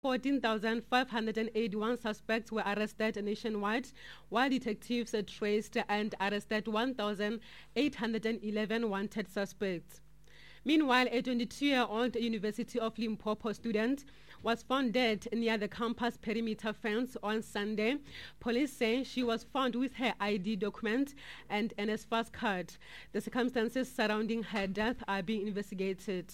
14,581 suspects were arrested nationwide, while detectives traced and arrested 1,811 wanted suspects. Meanwhile, a 22-year-old University of Limpopo student was found dead near the campus perimeter fence on Sunday. Police say she was found with her ID document and NSFAS card. The circumstances surrounding her death are being investigated.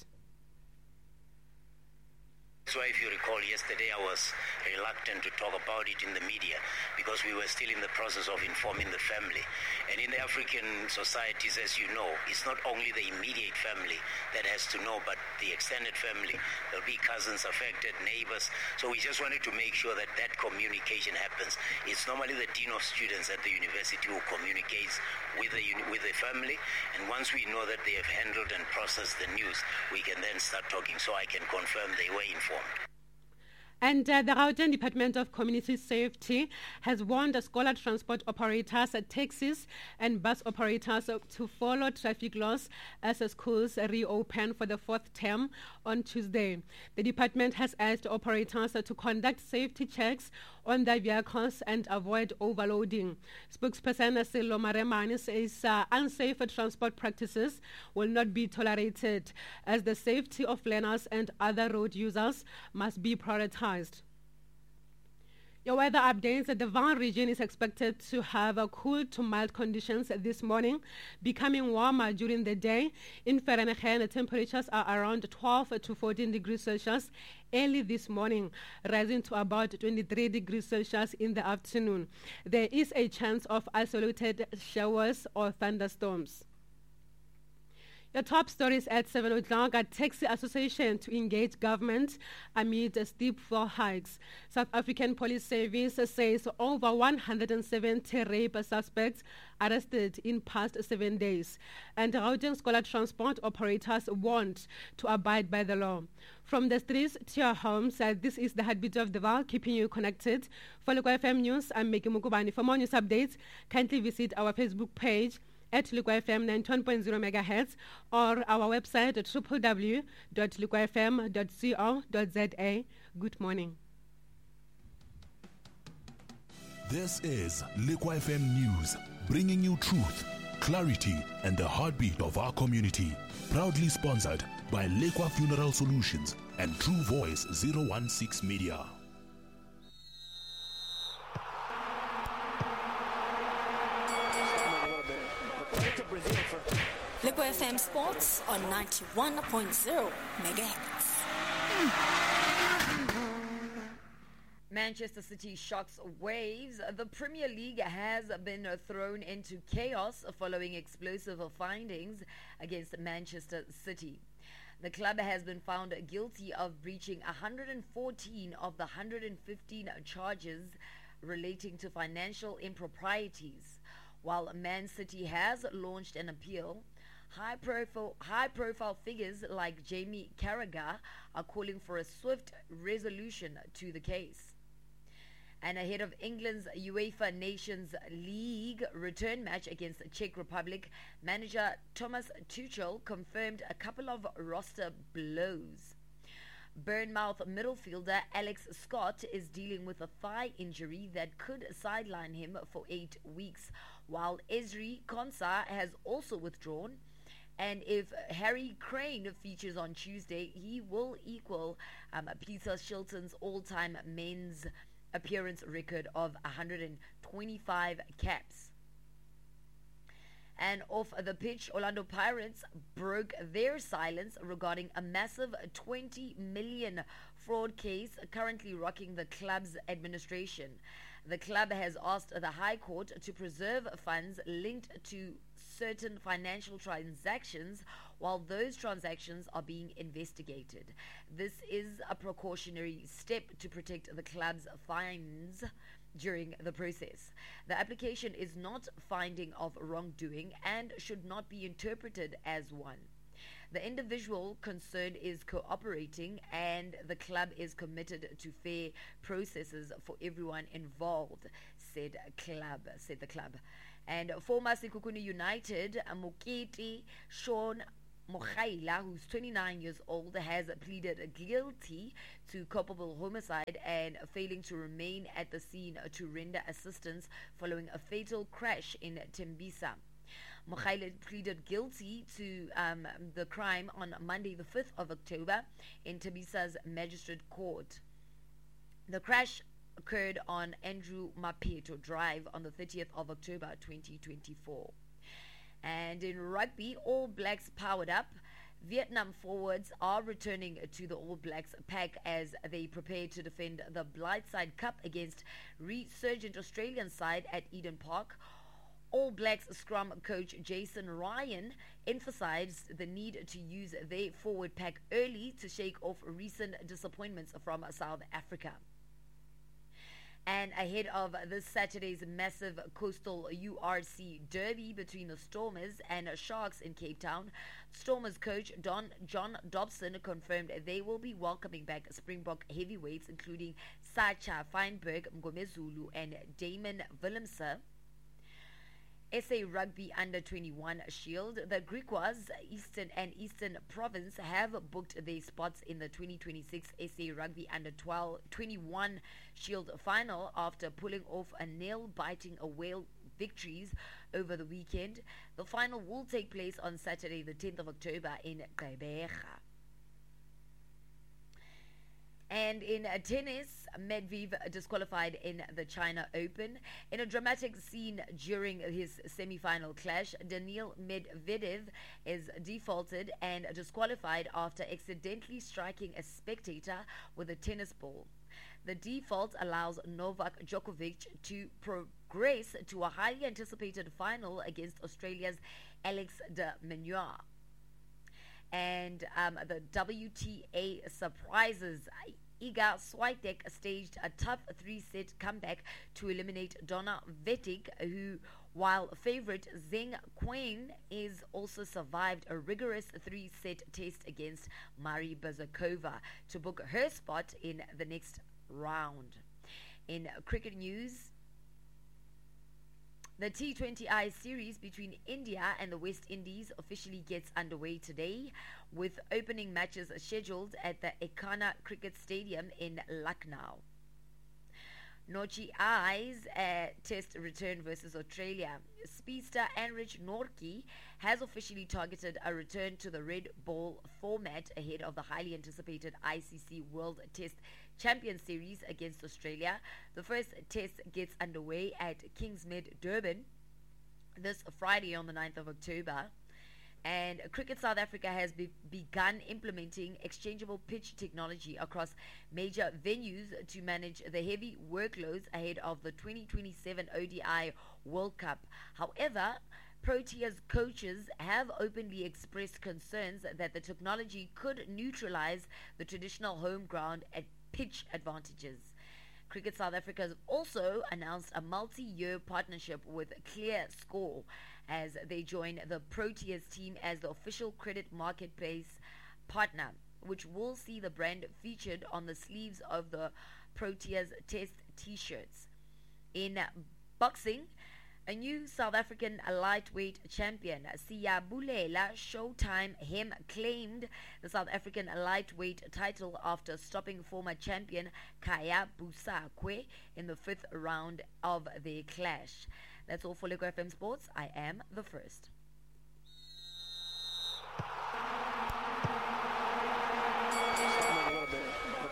So if you recall, yesterday I was reluctant to talk about it in the media because we were still in the process of informing the family. And in the African societies, as you know, it's not only the immediate family that has to know, but the extended family. There'll be cousins affected, neighbors. So we just wanted to make sure that that communication happens. It's normally the dean of students at the university who communicates with the family. And once we know that they have handled and processed the news, we can then start talking. So I can confirm they were informed. And the Gauteng Department of Community Safety has warned scholar transport operators, taxis and bus operators to follow traffic laws as schools reopen for the fourth term on Tuesday. The department has urged operators to conduct safety checks on their vehicles and avoid overloading. Spokesperson Sello Maremane says unsafe transport practices will not be tolerated, as the safety of learners and other road users must be prioritized. Your weather updates. The Vaal region is expected to have cool to mild conditions this morning, becoming warmer during the day. In Vereeniging, the temperatures are around 12 to 14 degrees Celsius early this morning, rising to about 23 degrees Celsius in the afternoon. There is a chance of isolated showers or thunderstorms. The top stories at 7 o'clock. A taxi association to engage government amid steep fare hikes. South African Police Service says over 170 rape suspects arrested in past 7 days. And Gauteng scholar transport operators warned to abide by the law. From the streets to your homes, this is the heartbeat of the Vaal, keeping you connected. For Lekwa FM News, I'm Meki Mukubani. For more news updates, kindly visit our Facebook page at Lekwa FM 91.0 MHz or our website at www.lekwafm.co.za. Good morning. This is Lekwa FM News, bringing you truth, clarity, and the heartbeat of our community. Proudly sponsored by Lekwa Funeral Solutions and True Voice 016 Media. Lekwa FM Sports on 91.0 megahertz. Manchester City shocks waves. The Premier League has been thrown into chaos following explosive findings against Manchester City. The club has been found guilty of breaching 114 of the 115 charges relating to financial improprieties. While Man City has launched an appeal, high-profile figures like Jamie Carragher are calling for a swift resolution to the case. And ahead of England's UEFA Nations League return match against the Czech Republic, manager Thomas Tuchel confirmed a couple of roster blows. Bournemouth midfielder Alex Scott is dealing with a thigh injury that could sideline him for 8 weeks, while Ezri Konsa has also withdrawn. And if Harry Crane features on Tuesday, he will equal Peter Shilton's all-time men's appearance record of 125 caps. And off the pitch, Orlando Pirates broke their silence regarding a massive 20 million fraud case currently rocking the club's administration. The club has asked the High Court to preserve funds linked to certain financial transactions while those transactions are being investigated. This is a precautionary step to protect the club's fines during the process. The application is not finding of wrongdoing and should not be interpreted as one. The individual concerned is cooperating and the club is committed to fair processes for everyone involved, said the club. And former Sekhukhune United Mokete Sean Mokhaila, who's 29 years old, has pleaded guilty to culpable homicide and failing to remain at the scene to render assistance following a fatal crash in Tembisa. Mokhaila pleaded guilty to the crime on Monday, the 5th of October, in Tembisa's magistrate court. The crash occurred on Andrew Mapeto Drive on the 30th of October 2024. And in rugby, All Blacks powered up. Vietnam forwards are returning to the All Blacks pack as they prepare to defend the Blightside Cup against resurgent Australian side at Eden Park. All Blacks scrum coach Jason Ryan emphasized the need to use their forward pack early to shake off recent disappointments from South Africa. And ahead of this Saturday's massive coastal URC derby between the Stormers and Sharks in Cape Town, Stormers coach John Dobson confirmed they will be welcoming back Springbok heavyweights including Sacha Feinberg Mgomezulu and Damon Willemse. SA Rugby Under-21 Shield, the Griquas Eastern Province have booked their spots in the 2026 SA Rugby Under-21 Shield final after pulling off a nail-biting away victories over the weekend. The final will take place on Saturday, the 10th of October in Gqeberha. And in tennis, Medvedev disqualified in the China Open. In a dramatic scene during his semi-final clash, Daniil Medvedev is defaulted and disqualified after accidentally striking a spectator with a tennis ball. The default allows Novak Djokovic to progress to a highly anticipated final against Australia's Alex de Minaur. And the WTA surprises. Iga Swiatek staged a tough 3-set comeback to eliminate Donna Vetic, who, while favorite Zheng Qin, is also survived a rigorous 3-set test against Mari Bazakova to book her spot in the next round. In cricket news, the T20I series between India and the West Indies officially gets underway today, with opening matches scheduled at the Ekana Cricket Stadium in Lucknow. Nortje Eyes test return versus Australia. Speedster Anrich Nortje has officially targeted a return to the red ball format ahead of the highly anticipated ICC World Test Champions Series against Australia. The first test gets underway at Kingsmead, Durban this Friday on the 9th of October. And Cricket South Africa has begun implementing exchangeable pitch technology across major venues to manage the heavy workloads ahead of the 2027 ODI World Cup. However, Proteas coaches have openly expressed concerns that the technology could neutralize the traditional home ground at pitch advantages. Cricket South Africa has also announced a multi-year partnership with Clear Score as they join the Proteas team as the official credit marketplace partner, which will see the brand featured on the sleeves of the Proteas Test t-shirts. In boxing, a new South African lightweight champion, Siyabulela Showtime Hem, claimed the South African lightweight title after stopping former champion Kaya Busakwe in the 5th round of their clash. That's all for Liquid FM Sports. I am the first.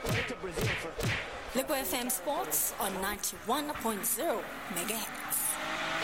Liquid FM Sports on 91.0 megahertz.